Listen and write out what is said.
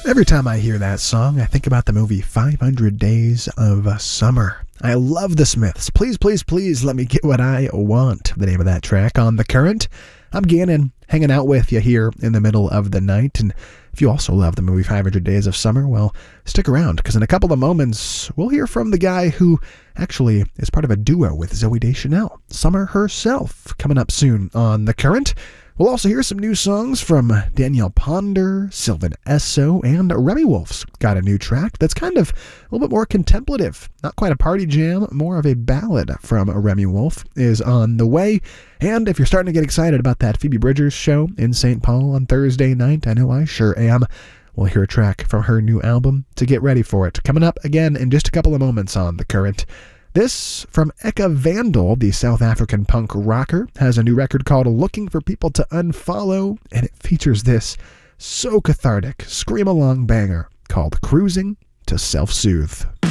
Every time I hear that song, I think about the movie 500 Days of Summer. I love the Smiths. Please, please, please let me get what I want. The name of that track on The Current. I'm Gannon, hanging out with you here in the middle of the night. And if you also love the movie 500 Days of Summer, well, stick around, because in a couple of moments, we'll hear from the guy who actually is part of a duo with Zooey Deschanel, Summer herself, coming up soon on The Current. We'll also hear some new songs from Danielle Ponder, Sylvan Esso, and Remy Wolf's got a new track that's kind of a little bit more contemplative. Not quite a party jam, more of a ballad from Remy Wolf is on the way. And if you're starting to get excited about that Phoebe Bridgers show in St. Paul on Thursday night, I know I sure am, we'll hear a track from her new album to get ready for it. Coming up again in just a couple of moments on The Current. This from Eka Vandal, the South African punk rocker, has a new record called Looking for People to Unfollow, and it features this so cathartic scream-along banger called Cruising to Self-Soothe.